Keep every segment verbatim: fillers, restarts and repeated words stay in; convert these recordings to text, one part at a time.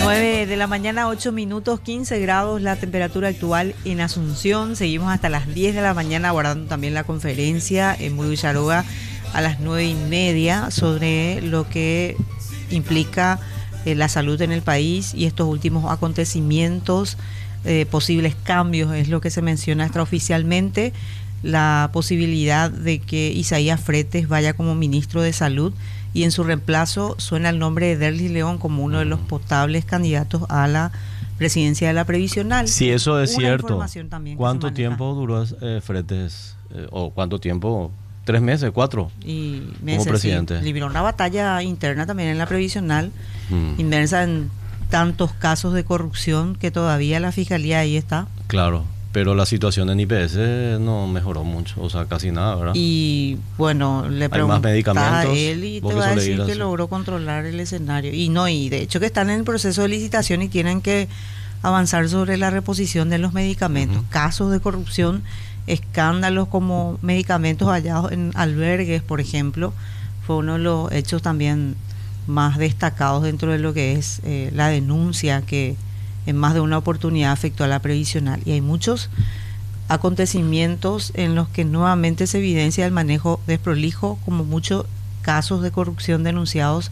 nueve de la mañana, ocho minutos, quince grados la temperatura actual en Asunción. Seguimos hasta las diez de la mañana aguardando también la conferencia en Muro Villaroga a las nueve y media sobre lo que implica eh, la salud en el país y estos últimos acontecimientos, eh, posibles cambios, es lo que se menciona extraoficialmente, la posibilidad de que Isaías Fretes vaya como ministro de Salud y en su reemplazo suena el nombre de Derlis León como uno de los potables candidatos a la presidencia de la Previsional. Si eso es Una cierto, ¿cuánto que tiempo duró eh, Fretes? Eh, ¿O cuánto tiempo? ¿Tres meses? ¿Cuatro? Y meses, como presidente. Sí. Libró una batalla interna también en la Previsional, hmm. inmersa en tantos casos de corrupción que todavía la Fiscalía ahí está. Claro. Pero la situación en I P S no mejoró mucho, o sea, casi nada, ¿verdad? Y bueno, le preguntás a él y te va a decir que logró controlar el escenario. Y no, y de hecho que están en el proceso de licitación y tienen que avanzar sobre la reposición de los medicamentos. Uh-huh. Casos de corrupción, escándalos como medicamentos hallados en albergues, por ejemplo, fue uno de los hechos también más destacados dentro de lo que es eh, la denuncia que en más de una oportunidad afectó a la Previsional. Y hay muchos acontecimientos en los que nuevamente se evidencia el manejo desprolijo, como muchos casos de corrupción denunciados,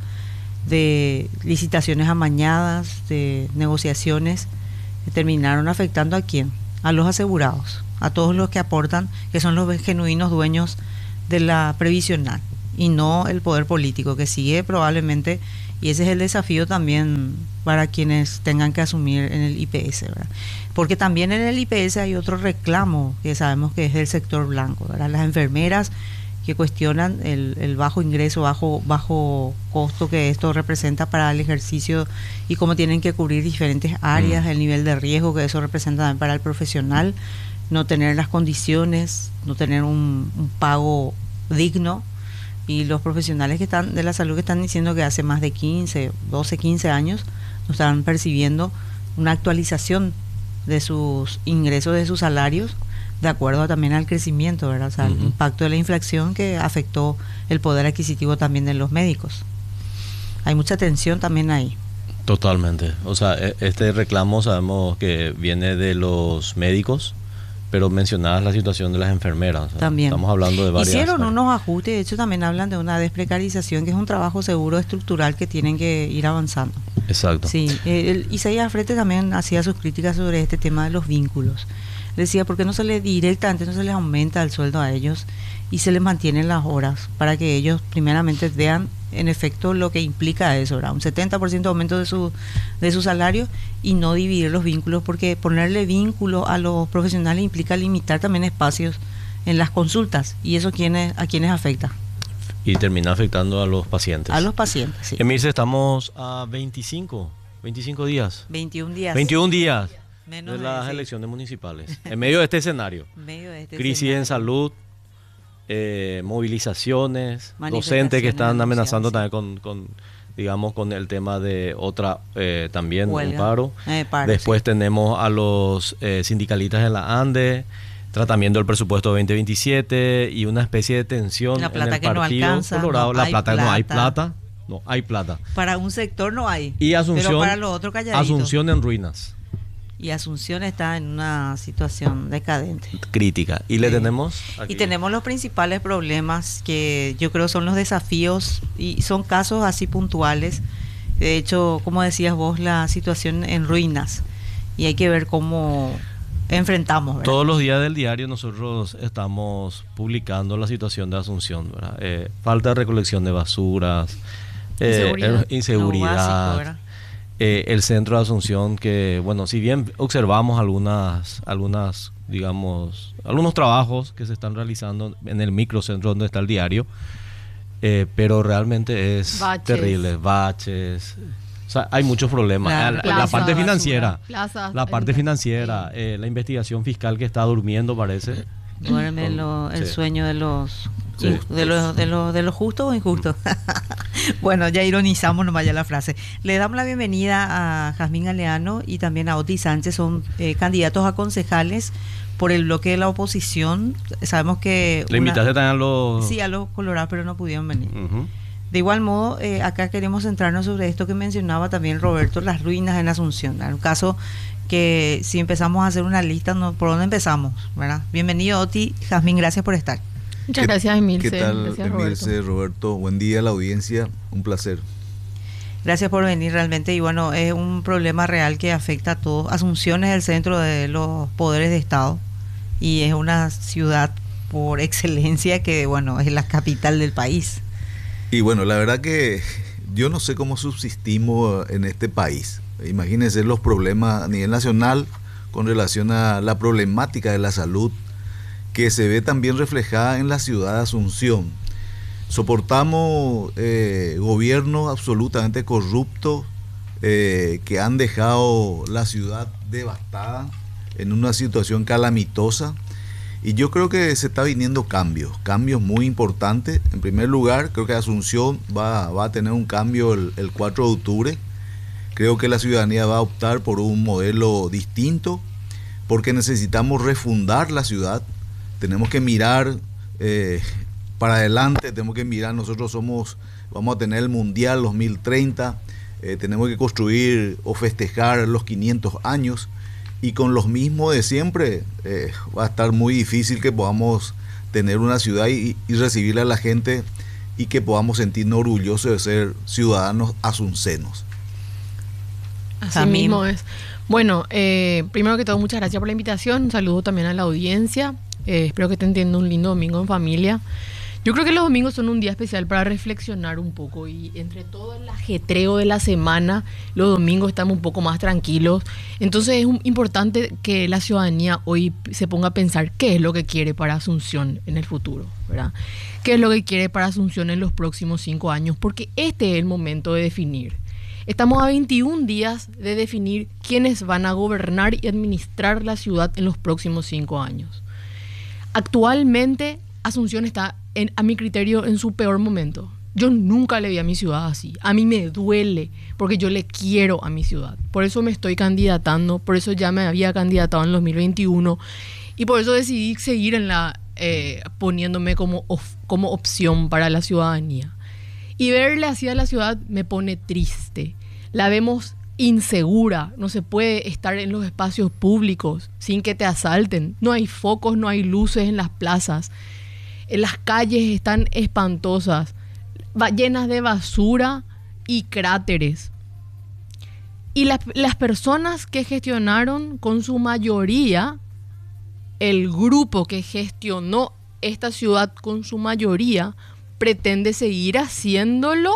de licitaciones amañadas, de negociaciones que terminaron afectando a quién, a los asegurados, a todos los que aportan, que son los genuinos dueños de la Previsional, y no el poder político, que sigue probablemente, y ese es el desafío también para quienes tengan que asumir en el I P S, ¿verdad? Porque también en el I P S hay otro reclamo que sabemos que es del sector blanco, ¿verdad? Las enfermeras que cuestionan el, el bajo ingreso, bajo, bajo costo que esto representa para el ejercicio y cómo tienen que cubrir diferentes áreas, mm. el nivel de riesgo que eso representa también para el profesional, no tener las condiciones, no tener un, un pago digno. Y los profesionales que están de la salud que están diciendo que hace más de quince, doce, quince años no están percibiendo una actualización de sus ingresos, de sus salarios, de acuerdo también al crecimiento, ¿verdad? O sea, uh-huh. el impacto de la inflación que afectó el poder adquisitivo también de los médicos. Hay mucha tensión también ahí. Totalmente. O sea, este reclamo sabemos que viene de los médicos, pero mencionabas la situación de las enfermeras. O sea, también. Estamos hablando de varias... Hicieron unos ajustes, de hecho también hablan de una desprecarización, que es un trabajo seguro estructural que tienen que ir avanzando. Exacto. Sí, el Isaías Fretes también hacía sus críticas sobre este tema de los vínculos. Decía, ¿por qué no se les directamente, no se les aumenta el sueldo a ellos y se les mantienen las horas para que ellos primeramente vean en efecto lo que implica eso, ¿verdad? Un setenta por ciento de aumento de su, de su salario y no dividir los vínculos, porque ponerle vínculo a los profesionales implica limitar también espacios en las consultas, y eso ¿quiénes, a quiénes afecta? Y termina afectando a los pacientes. A los pacientes, sí. Emilce, estamos a veinticinco, veinticinco días. veintiún días. veintiún días Menos de las sí. elecciones municipales. En medio de este escenario. En medio de este Crisis escenario. en salud. Eh, movilizaciones, docentes que están amenazando también con, con, digamos, con el tema de otra, eh, también Huelga. un paro. Eh, paro Después sí. tenemos a los eh, sindicalistas en la ANDE, tratamiento del presupuesto veinte veintisiete y una especie de tensión la plata en el que partido no alcanza, Colorado. no la hay plata, plata, no hay plata, no hay plata. Para un sector no hay, y Asunción, pero para los otros calladitos. Asunción en ruinas. Y Asunción está en una situación decadente. Crítica. Y le sí. tenemos aquí. Y tenemos los principales problemas que yo creo son los desafíos, y son casos así puntuales. De hecho, como decías vos, la situación en ruinas. Y hay que ver cómo enfrentamos, ¿verdad? Todos los días del diario nosotros estamos publicando la situación de Asunción, ¿verdad? Eh, falta de recolección de basuras, eh, inseguridad, inseguridad básico, ¿verdad? Eh, el centro de Asunción, que bueno, si bien observamos algunas, algunas, digamos, algunos trabajos que se están realizando en el microcentro donde está el diario, eh, pero realmente es baches. terrible, baches, o sea, hay muchos problemas. Claro, la, plaza, la parte financiera, plaza, la parte financiera, eh, la investigación fiscal que está durmiendo parece. Duerme lo, el sí. sueño de los sí. de los de los de los justos o injustos. Bueno, ya ironizamos nomás ya la frase. Le damos la bienvenida a Jazmín Galeano y también a Otis Sánchez, son eh, candidatos a concejales por el bloque de la oposición. Sabemos que le una, invitaste también a los sí a los colorados, pero no pudieron venir. Uh-huh. De igual modo, eh, acá queremos centrarnos sobre esto que mencionaba también Roberto, las ruinas en Asunción. En un caso que si empezamos a hacer una lista, no, ¿por dónde empezamos? ¿Verdad? Bienvenido, Oti. Jazmín, gracias por estar. Muchas gracias, Emilce. ¿Qué tal, gracias, Emilce, Roberto. Roberto? Buen día a la audiencia, un placer. Gracias por venir realmente. Y bueno, es un problema real que afecta a todos. Asunción es el centro de los poderes de Estado y es una ciudad por excelencia que, bueno, es la capital del país. Y bueno, la verdad que yo no sé cómo subsistimos en este país. Imagínense los problemas a nivel nacional con relación a la problemática de la salud que se ve también reflejada en la ciudad de Asunción. Soportamos eh, gobiernos absolutamente corruptos eh, que han dejado la ciudad devastada en una situación calamitosa. Y yo creo que se está viniendo cambios, cambios muy importantes. En primer lugar, creo que Asunción va, va a tener un cambio el, el cuatro de octubre. Creo que la ciudadanía va a optar por un modelo distinto, porque necesitamos refundar la ciudad. Tenemos que mirar eh, para adelante, tenemos que mirar, nosotros somos, vamos a tener el Mundial dos mil treinta, eh, tenemos que construir o festejar los quinientos años. Y con los mismos de siempre eh, va a estar muy difícil que podamos tener una ciudad y, y recibirle a la gente y que podamos sentirnos orgullosos de ser ciudadanos asuncenos. Así También. mismo es. Bueno, eh, primero que todo, muchas gracias por la invitación. Un saludo también a la audiencia. Eh, espero que estén teniendo un lindo domingo en familia. Yo creo que los domingos son un día especial para reflexionar un poco y entre todo el ajetreo de la semana, los domingos estamos un poco más tranquilos. Entonces es un, importante que la ciudadanía hoy se ponga a pensar qué es lo que quiere para Asunción en el futuro, ¿verdad? ¿Qué es lo que quiere para Asunción en los próximos cinco años? Porque este es el momento de definir. Estamos a veintiún días de definir quiénes van a gobernar y administrar la ciudad en los próximos cinco años. Actualmente Asunción está, en, a mi criterio, en su peor momento. Yo nunca le vi a mi ciudad así. A mí me duele porque yo le quiero a mi ciudad. Por eso me estoy candidatando, por eso ya me había candidatado en dos mil veintiuno y por eso decidí seguir en la, eh, poniéndome como, of, como opción para la ciudadanía. Y verle así a la ciudad me pone triste. La vemos insegura, no se puede estar en los espacios públicos sin que te asalten. No hay focos, no hay luces en las plazas. Las calles están espantosas, llenas de basura y cráteres. Y las, las personas que gestionaron, con su mayoría, el grupo que gestionó esta ciudad con su mayoría, pretende seguir haciéndolo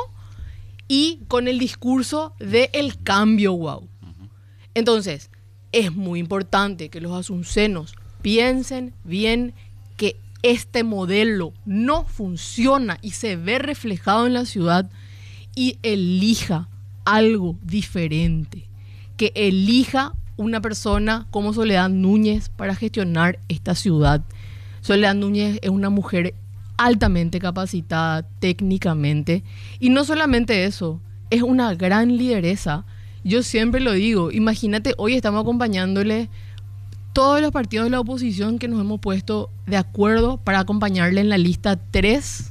y con el discurso de el cambio, wow. Entonces, es muy importante que los asuncenos piensen bien que este modelo no funciona y se ve reflejado en la ciudad y elija algo diferente, que elija una persona como Soledad Núñez para gestionar esta ciudad. Soledad Núñez es una mujer altamente capacitada técnicamente y no solamente eso, es una gran lideresa. Yo siempre lo digo, imagínate, hoy estamos acompañándole todos los partidos de la oposición que nos hemos puesto de acuerdo para acompañarle en la lista tres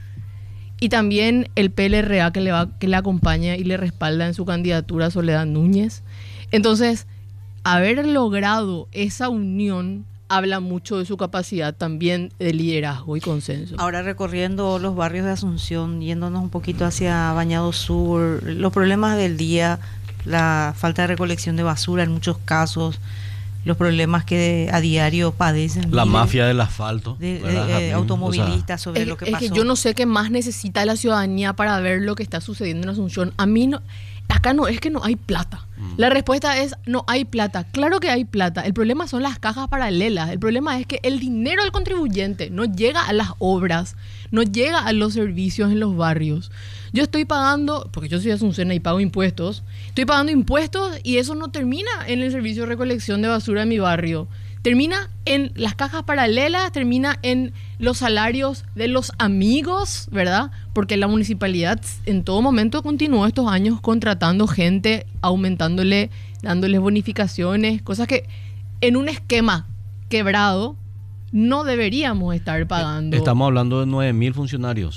y también el P L R A que le, va, que le acompaña y le respalda en su candidatura a Soledad Núñez. Entonces, haber logrado esa unión habla mucho de su capacidad también de liderazgo y consenso. Ahora, recorriendo los barrios de Asunción, yéndonos un poquito hacia Bañado Sur, los problemas del día, la falta de recolección de basura en muchos casos, los problemas que a diario padecen. La mafia del asfalto. De, de, eh, automovilistas, o sea, sobre es, lo que es pasó. Es que yo no sé qué más necesita la ciudadanía para ver lo que está sucediendo en Asunción. A mí no, acá no es que no hay plata. Mm. La respuesta es no hay plata. Claro que hay plata. El problema son las cajas paralelas. El problema es que el dinero del contribuyente no llega a las obras, no llega a los servicios en los barrios. Yo estoy pagando, porque yo soy asuncena y pago impuestos, estoy pagando impuestos y eso no termina en el servicio de recolección de basura de mi barrio. Termina en las cajas paralelas, termina en los salarios de los amigos, ¿verdad? Porque la municipalidad en todo momento continuó estos años contratando gente, aumentándole, dándoles bonificaciones, cosas que en un esquema quebrado no deberíamos estar pagando. Estamos hablando de nueve mil funcionarios.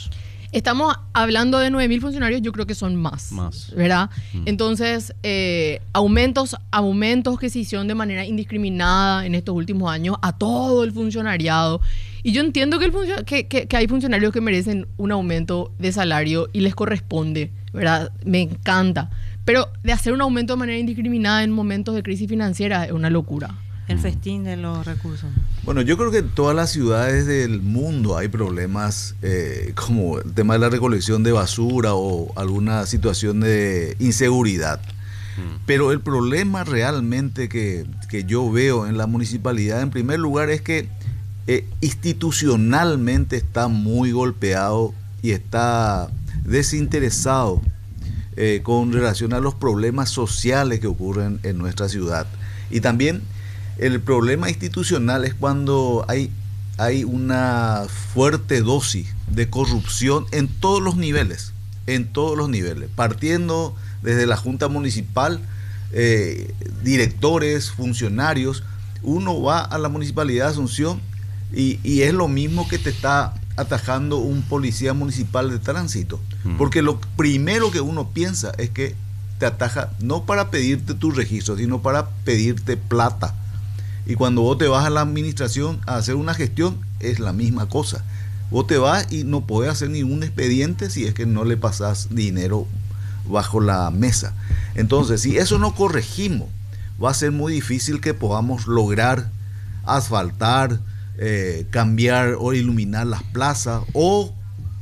Estamos hablando de nueve mil funcionarios, yo creo que son más, más. ¿verdad? Mm. Entonces, eh, aumentos, aumentos que se hicieron de manera indiscriminada en estos últimos años a todo el funcionariado. Y yo entiendo que, el func- que, que, que hay funcionarios que merecen un aumento de salario y les corresponde, ¿verdad? Me encanta. Pero de hacer un aumento de manera indiscriminada en momentos de crisis financiera es una locura. El festín de los recursos. Bueno, yo creo que en todas las ciudades del mundo hay problemas eh, como el tema de la recolección de basura o alguna situación de inseguridad. Mm. Pero el problema realmente que, que yo veo en la municipalidad, en primer lugar, es que eh, institucionalmente está muy golpeado y está desinteresado eh, con relación a los problemas sociales que ocurren en nuestra ciudad. Y también el problema institucional es cuando hay, hay una fuerte dosis de corrupción en todos los niveles, en todos los niveles, partiendo desde la Junta Municipal, eh, directores, funcionarios. Uno va a la Municipalidad de Asunción y, y es lo mismo que te está atajando un policía municipal de tránsito, mm. porque lo primero que uno piensa es que te ataja no para pedirte tu registro, sino para pedirte plata. Y cuando vos te vas a la administración a hacer una gestión, es la misma cosa. Vos te vas y no podés hacer ningún expediente si es que no le pasás dinero bajo la mesa. Entonces, si eso no corregimos, va a ser muy difícil que podamos lograr asfaltar, eh, cambiar o iluminar las plazas o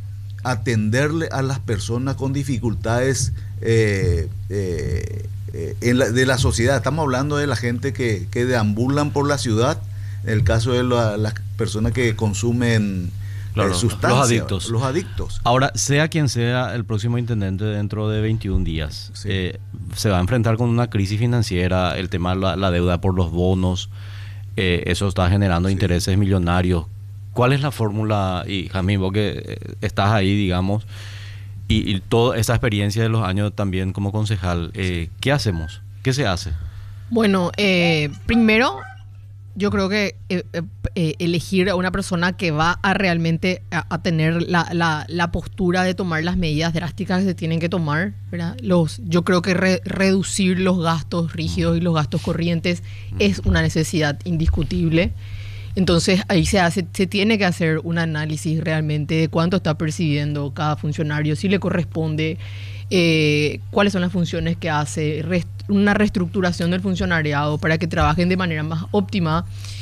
atenderle a las personas con dificultades eh, eh, En la, de la sociedad. Estamos hablando de la gente que, que deambulan por la ciudad, en el caso de la, las personas que consumen claro, eh, sustancias, los adictos. los adictos. Ahora, sea quien sea el próximo intendente dentro de veintiún días, sí. eh, se va a enfrentar con una crisis financiera, el tema de la, la deuda por los bonos, eh, eso está generando sí. intereses millonarios. ¿Cuál es la fórmula? Y Jamín, vos que estás ahí, digamos, Y, y toda esa experiencia de los años también como concejal, eh, ¿qué hacemos? ¿Qué se hace? Bueno, eh, primero yo creo que eh, eh, elegir a una persona que va a realmente a, a tener la, la, la postura de tomar las medidas drásticas que se tienen que tomar, ¿verdad? Los, yo creo que re, reducir los gastos rígidos y los gastos corrientes es una necesidad indiscutible. Entonces ahí se hace, se tiene que hacer un análisis realmente de cuánto está percibiendo cada funcionario, si le corresponde, eh, cuáles son las funciones que hace, rest, una reestructuración del funcionariado para que trabajen de manera más óptima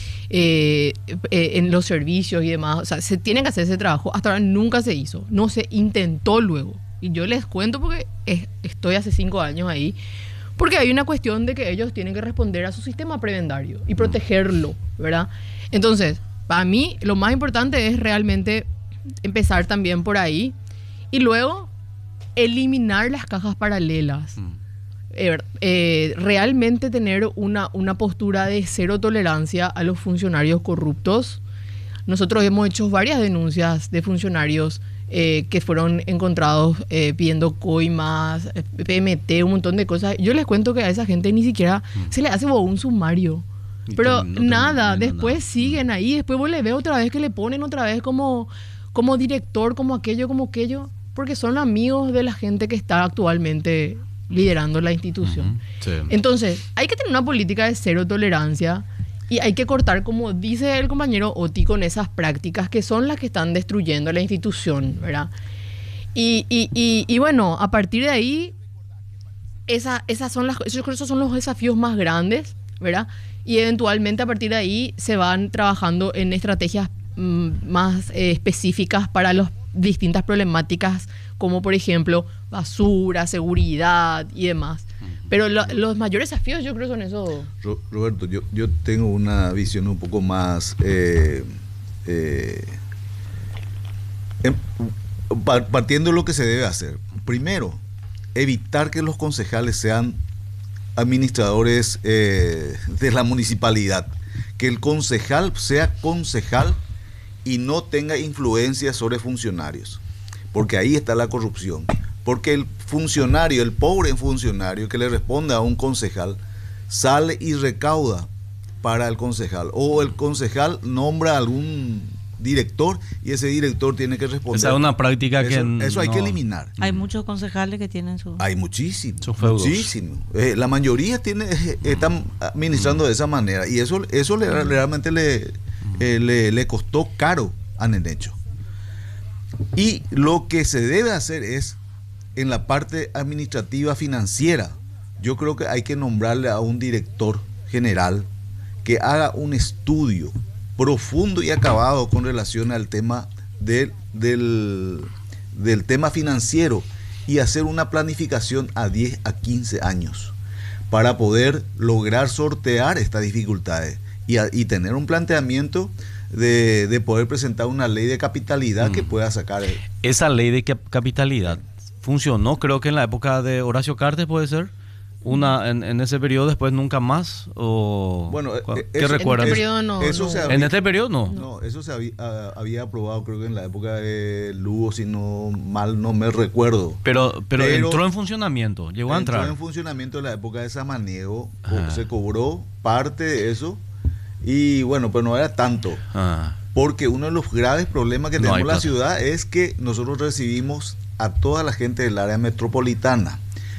eh, eh, en los servicios y demás. O sea, se tiene que hacer ese trabajo. Hasta ahora nunca se hizo, no se intentó luego. Y yo les cuento porque es, estoy hace cinco años ahí. Porque hay una cuestión de que ellos tienen que responder a su sistema prebendario y protegerlo, ¿verdad? Entonces, para mí lo más importante es realmente empezar también por ahí y luego eliminar las cajas paralelas. Mm. Eh, eh, realmente tener una, una postura de cero tolerancia a los funcionarios corruptos. Nosotros hemos hecho varias denuncias de funcionarios Eh, que fueron encontrados eh, pidiendo coimas, P M T, un montón de cosas. Yo les cuento que a esa gente ni siquiera mm. se le hace un sumario. Y pero no nada, después nada. siguen ahí, después vos le ves otra vez que le ponen otra vez como, como director, como aquello, como aquello, porque son amigos de la gente que está actualmente liderando la institución. Uh-huh. Sí. Entonces, hay que tener una política de cero tolerancia. Y hay que cortar, como dice el compañero Oti, con esas prácticas que son las que están destruyendo la institución, ¿verdad? Y, y, y, y bueno, a partir de ahí, esa, esas son las, esos, esos son los desafíos más grandes, ¿verdad? Y eventualmente a partir de ahí se van trabajando en estrategias mmm, más eh, específicas para las distintas problemáticas, como por ejemplo basura, seguridad y demás. Pero lo, los mayores desafíos yo creo son esos. Roberto, yo, yo tengo una visión un poco más eh, eh, partiendo de lo que se debe hacer. Primero, evitar que los concejales sean administradores eh, de la municipalidad, que el concejal sea concejal y no tenga influencia sobre funcionarios, porque ahí está la corrupción. Porque el funcionario, el pobre funcionario que le responde a un concejal, sale y recauda para el concejal. O el concejal nombra a algún director y ese director tiene que responder. Esa es una práctica eso, que eso hay no. que eliminar. Hay muchos concejales que tienen su... Hay muchísimos, feudos. muchísimos. Eh, la mayoría tiene, eh, están administrando de esa manera y eso, eso le, realmente le, eh, le, le costó caro a Nenecho. Y lo que se debe hacer es, en la parte administrativa financiera, yo creo que hay que nombrarle a un director general que haga un estudio profundo y acabado con relación al tema de, del, del tema financiero y hacer una planificación a diez a quince años para poder lograr sortear estas dificultades y, a, y tener un planteamiento de, de poder presentar una ley de capitalidad mm. que pueda sacar el... Esa ley de capitalidad funcionó, creo que en la época de Horacio Cartes, puede ser una en, en ese periodo, después nunca más, o bueno, ¿qué recuerdan? En este periodo no, eso no. Se había, en este periodo no. No, eso se había, había aprobado, creo que en la época de Lugo, si no mal no me recuerdo. Pero, pero, pero entró en funcionamiento, llegó a entrar. Entró en funcionamiento en la época de Samaniego, ah. se cobró parte de eso y bueno, pues no era tanto. Ah. Porque uno de los graves problemas que tenemos en la ciudad es que nosotros recibimos a toda la gente del área metropolitana.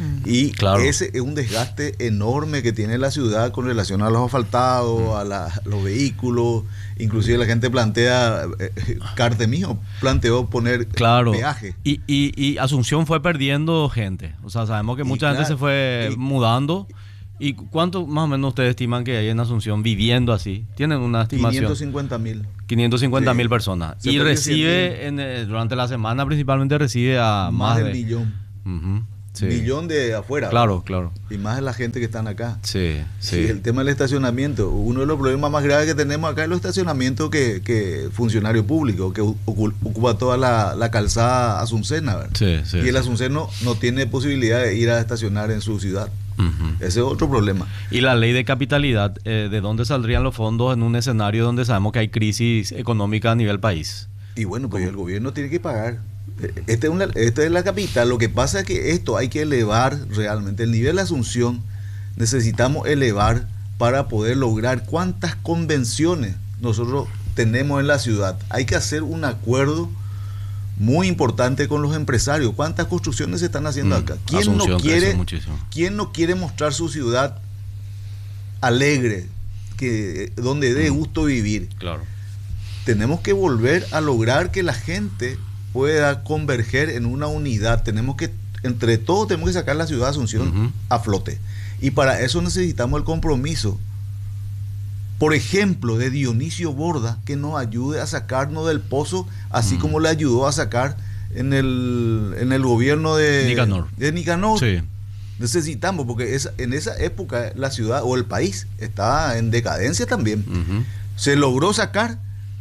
Y claro. ese es un desgaste enorme que tiene la ciudad con relación a los asfaltados, mm. a la, los vehículos. Inclusive la gente plantea, eh, Cartemío planteó poner claro. peaje. Y, y, y Asunción fue perdiendo gente. O sea, sabemos que mucha y gente claro, se fue y, mudando. ¿Y cuánto más o menos ustedes estiman que hay en Asunción viviendo así? ¿Tienen una estimación? quinientos cincuenta mil. quinientos cincuenta mil sí. personas. Se y recibe, en, durante la semana principalmente recibe a más, más de... millón. Uh-huh. Sí. Millón de afuera. Claro, ¿no? claro. Y más de la gente que están acá. Sí, sí. Y el tema del estacionamiento. Uno de los problemas más graves que tenemos acá es los estacionamientos que, que funcionario público, que ocupa toda la, la calzada asuncena, ¿verdad? Sí, sí, y el sí. asunceno no tiene posibilidad de ir a estacionar en su ciudad. Uh-huh. Ese es otro problema. Y la ley de capitalidad, eh, ¿de dónde saldrían los fondos en un escenario donde sabemos que hay crisis económica a nivel país? Y bueno, pues el gobierno tiene que pagar. Esta es, una, esta es la capital. Lo que pasa es que esto hay que elevar realmente. El nivel de Asunción necesitamos elevar para poder lograr cuántas convenciones nosotros tenemos en la ciudad. Hay que hacer un acuerdo muy importante con los empresarios. ¿Cuántas construcciones se están haciendo mm, acá? ¿Quién Asunción no quiere, ¿quién no quiere mostrar su ciudad alegre, que, donde dé gusto vivir? Claro. Tenemos que volver a lograr que la gente pueda converger en una unidad. Tenemos que, entre todos, tenemos que sacar la ciudad de Asunción uh-huh. a flote. Y para eso necesitamos el compromiso, por ejemplo, de Dionisio Borda, que nos ayude a sacarnos del pozo, así uh-huh. como le ayudó a sacar en el, en el gobierno de Nicanor. De Nicanor. Sí. Necesitamos, porque esa, en esa época la ciudad o el país estaba en decadencia también. Uh-huh. Se logró sacar.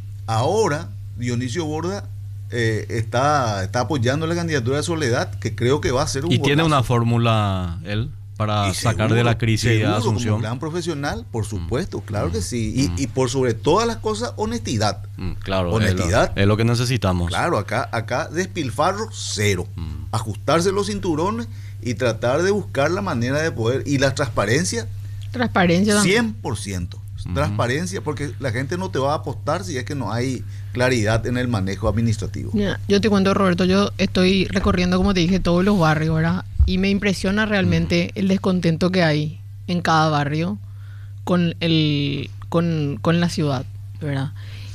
Ahora Dionisio Borda Eh, está, está apoyando la candidatura de Soledad, que creo que va a ser un y tiene bonazo. una fórmula él para y sacar seguro, de la crisis seguro, de Asunción. Como gran profesional, por supuesto, mm. claro que sí. Y, mm. y por sobre todas las cosas, honestidad. Mm, claro, honestidad. Es lo, es lo que necesitamos. Claro, acá, acá despilfarro cero. Mm. Ajustarse los cinturones y tratar de buscar la manera de poder. Y la transparencia. Transparencia. cien por ciento. Transparencia, porque la gente no te va a apostar si es que no hay claridad en el manejo administrativo. Mira, yo te cuento, Roberto, yo estoy recorriendo, como te dije, todos los barrios, ¿verdad? Y me impresiona realmente mm. el descontento que hay en cada barrio con el con, con la ciudad, ¿verdad?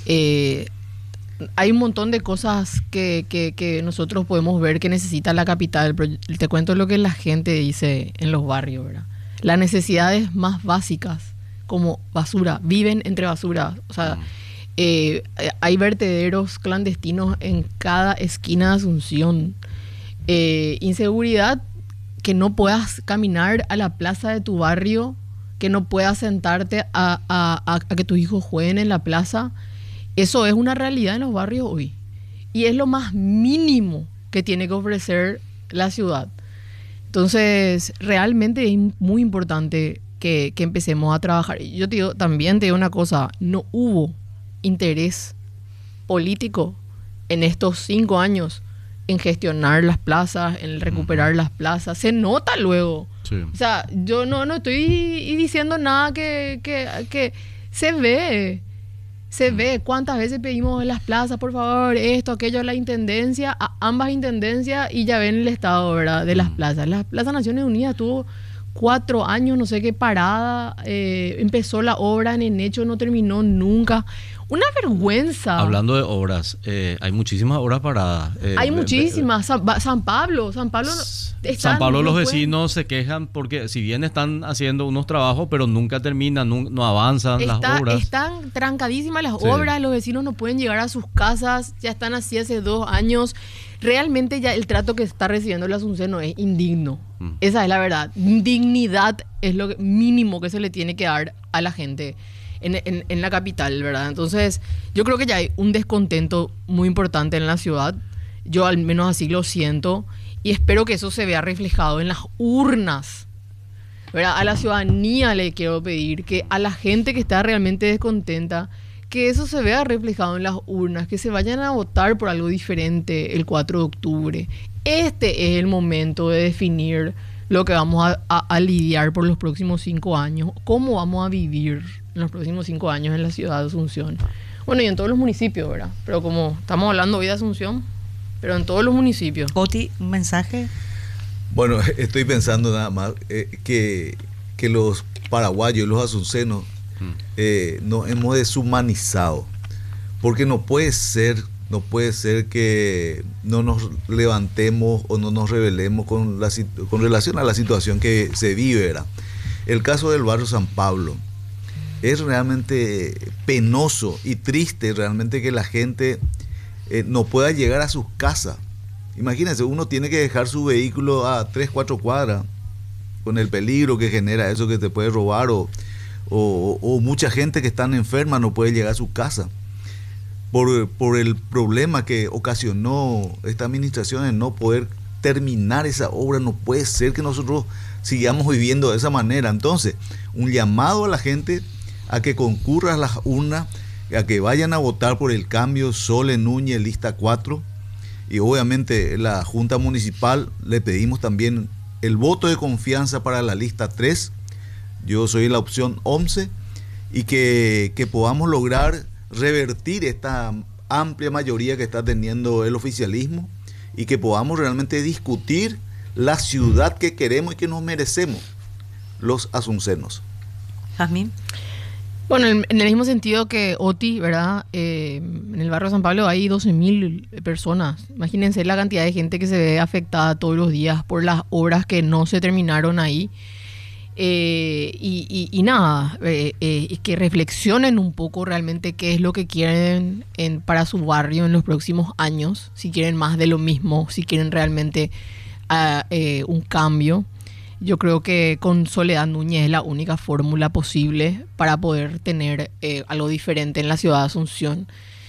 Eh, hay un montón de cosas que, que, que nosotros podemos ver que necesita la capital, pero te cuento lo que la gente dice en los barrios, ¿verdad? Las necesidades más básicas, como basura, viven entre basura, o sea, mm. eh, hay vertederos clandestinos en cada esquina de Asunción, eh, inseguridad, que no puedas caminar a la plaza de tu barrio, que no puedas sentarte a, a, a, a que tus hijos jueguen en la plaza. Eso es una realidad en los barrios hoy, y es lo más mínimo que tiene que ofrecer la ciudad. Entonces, realmente es muy importante Que, que empecemos a trabajar. Yo te digo, también te digo una cosa, no hubo interés político en estos cinco años en gestionar las plazas, en recuperar uh-huh. las plazas. Se nota luego. Sí. O sea, yo no, no estoy diciendo nada que, que, que se ve. Se ve cuántas veces pedimos en las plazas, por favor, esto, aquello, la intendencia, a ambas intendencias, y ya ven el estado, ¿verdad?, de las plazas. La Plaza Naciones Unidas tuvo cuatro años, no sé qué, parada, eh, empezó la obra en Enecho, no terminó nunca. Una vergüenza. Hablando de obras, eh, hay muchísimas obras paradas. Eh, hay muchísimas. San, San Pablo, San Pablo. Están, San Pablo, los vecinos se quejan porque si bien están haciendo unos trabajos, pero nunca terminan, no, no avanzan Está, las obras. Están trancadísimas las sí. obras, los vecinos no pueden llegar a sus casas, ya están así hace dos años. Realmente ya el trato que está recibiendo la Asunceno es indigno. Mm. Esa es la verdad. Dignidad es lo mínimo que se le tiene que dar a la gente en, en, en la capital, ¿verdad? Entonces, yo creo que ya hay un descontento muy importante en la ciudad. Yo al menos así lo siento. Y espero que eso se vea reflejado en las urnas, ¿verdad? A la ciudadanía le quiero pedir que a la gente que está realmente descontenta, que eso se vea reflejado en las urnas, que se vayan a votar por algo diferente el cuatro de octubre. Este es el momento de definir lo que vamos a, a, a lidiar por los próximos cinco años, cómo vamos a vivir en los próximos cinco años en la ciudad de Asunción. Bueno, y en todos los municipios, ¿verdad? Pero como estamos hablando hoy de Asunción, pero en todos los municipios. Oti, ¿un mensaje? Bueno, estoy pensando nada más eh, que, que los paraguayos, los asuncenos, eh, nos hemos deshumanizado. Porque no puede ser, no puede ser que no nos levantemos o no nos rebelemos con, la, con relación a la situación que se vive, ¿verdad? El caso del barrio San Pablo es realmente penoso y triste, realmente, que la gente Eh, no pueda llegar a sus casas. Imagínense, uno tiene que dejar su vehículo a tres, cuatro cuadras con el peligro que genera eso, que te puede robar, o, o, o mucha gente que está enferma no puede llegar a su casa por, por el problema que ocasionó esta administración en no poder terminar esa obra. No puede ser que nosotros sigamos viviendo de esa manera. Entonces, un llamado a la gente a que concurra a las urnas, a que vayan a votar por el cambio. Sole Núñez, lista cuatro, y obviamente la Junta Municipal le pedimos también el voto de confianza para la lista tres. Yo soy la opción once, y que, que podamos lograr revertir esta amplia mayoría que está teniendo el oficialismo, y que podamos realmente discutir la ciudad que queremos y que nos merecemos los asuncenos. Jazmín. Bueno, en, en el mismo sentido que Oti, ¿verdad? Eh, en el barrio San Pablo hay doce mil personas. Imagínense la cantidad de gente que se ve afectada todos los días por las obras que no se terminaron ahí. Eh, y, y, y nada, eh, eh, que reflexionen un poco realmente qué es lo que quieren en, para su barrio en los próximos años. Si quieren más de lo mismo, si quieren realmente uh, eh, un cambio. Yo creo que con Soledad Núñez es la única fórmula posible para poder tener eh, algo diferente en la ciudad de Asunción.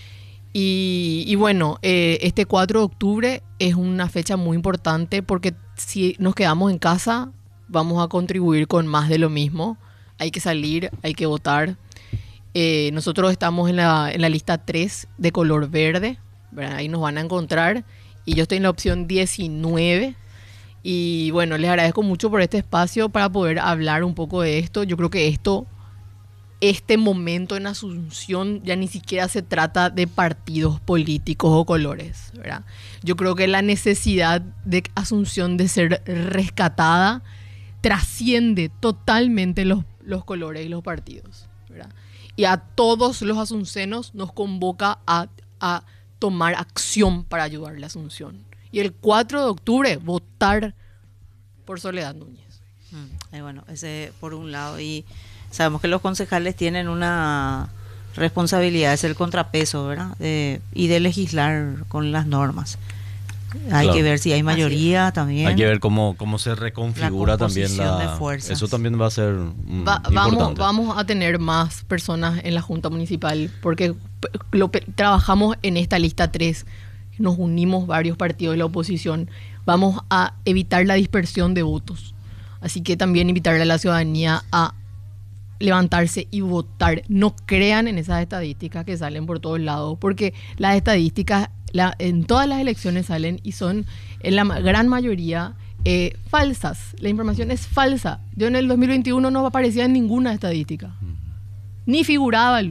Y, y bueno, eh, este cuatro de octubre es una fecha muy importante porque si nos quedamos en casa vamos a contribuir con más de lo mismo. Hay que salir, hay que votar. Eh, nosotros estamos en la, en la lista tres de color verde, ¿verdad? Ahí nos van a encontrar. Y yo estoy en la opción diecinueve. Y bueno, les agradezco mucho por este espacio para poder hablar un poco de esto. Yo creo que esto, este momento en Asunción ya ni siquiera se trata de partidos políticos o colores, ¿verdad? Yo creo que la necesidad de Asunción de ser rescatada trasciende totalmente los, los colores y los partidos, ¿verdad? Y a todos los asuncenos nos convoca a, a tomar acción para ayudar a la Asunción. Y el cuatro de octubre, votar por Soledad Núñez. Mm, y bueno, ese por un lado. Y sabemos que los concejales tienen una responsabilidad, es el contrapeso, ¿verdad? De, y de legislar con las normas. Hay claro. que ver si hay mayoría también. Hay que ver cómo, cómo se reconfigura la también la... Eso también va a ser mm, va, vamos, vamos a tener más personas en la Junta Municipal, porque lo, trabajamos en esta lista tres. Nos unimos varios partidos de la oposición. Vamos a evitar la dispersión de votos. Así que también invitarle a la ciudadanía a levantarse y votar. No crean en esas estadísticas que salen por todos lados, porque las estadísticas la, en todas las elecciones salen y son en la gran mayoría eh, falsas. La información es falsa. Yo en el dos mil veintiuno no aparecía en ninguna estadística. Ni figuraba luego.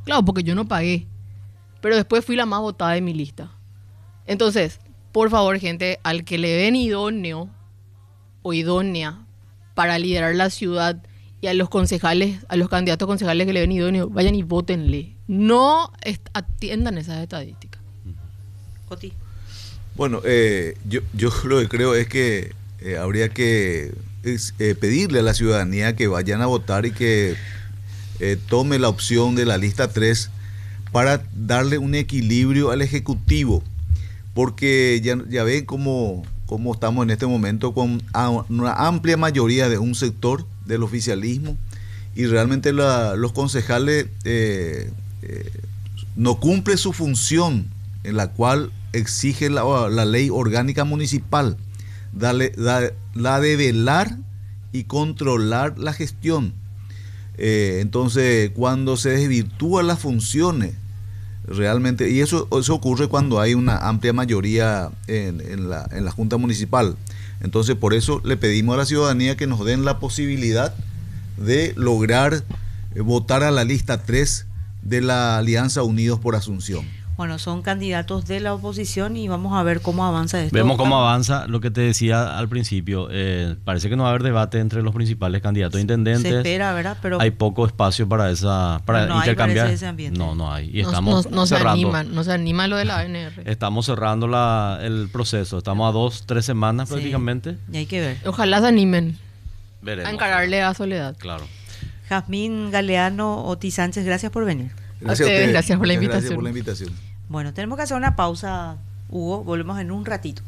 Claro, porque yo no pagué. Pero después fui la más votada de mi lista. Entonces, por favor, gente, al que le ven idóneo o idónea para liderar la ciudad y a los concejales, a los candidatos concejales que le ven idóneo, vayan y votenle. No atiendan esas estadísticas. Oti. Bueno, eh, yo, yo lo que creo es que eh, habría que es, eh, pedirle a la ciudadanía que vayan a votar y que eh, tome la opción de la lista tres para darle un equilibrio al Ejecutivo, porque ya, ya ven cómo, cómo estamos en este momento con una amplia mayoría de un sector del oficialismo y realmente la, los concejales eh, eh, no cumplen su función en la cual exige la, la ley orgánica municipal, dale, da, la de velar y controlar la gestión. Eh, entonces, cuando se desvirtúan las funciones, realmente, y eso, eso ocurre cuando hay una amplia mayoría en, en, la, en la Junta Municipal. Entonces, por eso le pedimos a la ciudadanía que nos den la posibilidad de lograr eh, votar a la lista tres de la Alianza Unidos por Asunción. Bueno, son candidatos de la oposición y vamos a ver cómo avanza esto. Vemos cómo avanza. Lo que te decía al principio, eh, parece que no va a haber debate entre los principales candidatos a intendentes. Se espera, ¿verdad? Pero hay poco espacio para esa para no intercambiar. Hay, ese ambiente. No, no hay. Y no, estamos no, no cerrando. Se animan, no se anima lo de la A N R. Estamos cerrando la, el proceso. Estamos a dos, tres semanas sí, prácticamente. Y hay que ver. Ojalá se animen. Veremos. A encararle a Soledad. Claro. Jazmín Galeano, Oti Sánchez, gracias por venir. Gracias a ustedes, gracias por la invitación. Gracias por la invitación. Bueno, tenemos que hacer una pausa, Hugo. Volvemos en un ratito.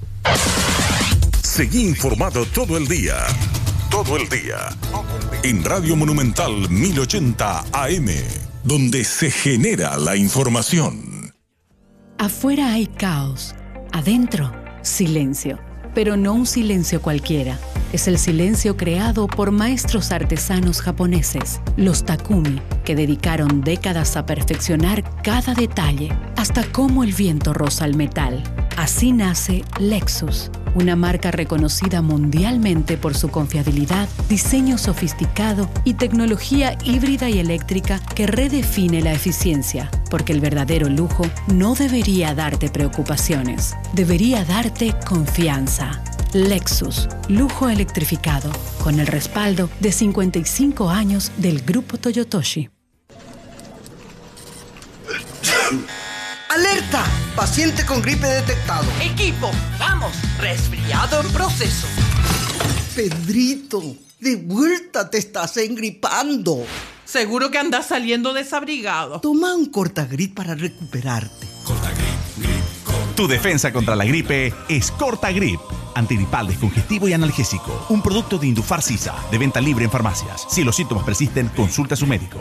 Seguí informado todo el día. Todo el día. En Radio Monumental mil ochenta A M, donde se genera la información. Afuera hay caos. Adentro, silencio. Pero no un silencio cualquiera. Es el silencio creado por maestros artesanos japoneses, los Takumi, que dedicaron décadas a perfeccionar cada detalle, hasta cómo el viento roza el metal. Así nace Lexus, una marca reconocida mundialmente por su confiabilidad, diseño sofisticado y tecnología híbrida y eléctrica que redefine la eficiencia, porque el verdadero lujo no debería darte preocupaciones, debería darte confianza. Lexus, lujo electrificado, con el respaldo de cincuenta y cinco años del Grupo Toyotoshi. ¡Alerta! Paciente con gripe detectado. Equipo, vamos, resfriado en proceso. Pedrito, de vuelta te estás engripando. Seguro que andas saliendo desabrigado. Toma un Cortagrip para recuperarte. Cortagrip, grip, Cortagrip. Tu defensa contra la gripe es Cortagrip. Antigripal, descongestivo y analgésico. Un producto de Indufar Sisa, de venta libre en farmacias. Si los síntomas persisten, consulta a su médico.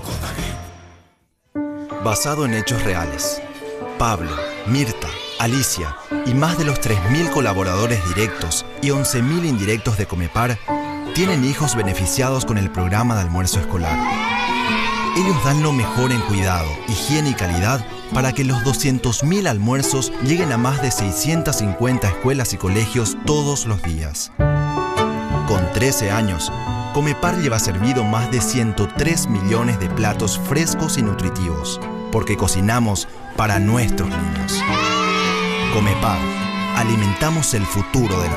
Basado en hechos reales, Pablo, Mirta, Alicia y más de los tres mil colaboradores directos y once mil indirectos de Comepar tienen hijos beneficiados con el programa de almuerzo escolar. Ellos dan lo mejor en cuidado, higiene y calidad para que los doscientos mil almuerzos lleguen a más de seiscientas cincuenta escuelas y colegios todos los días. Con trece años, Comepar lleva servido más de ciento tres millones de platos frescos y nutritivos, porque cocinamos para nuestros niños. Comepar, alimentamos el futuro de la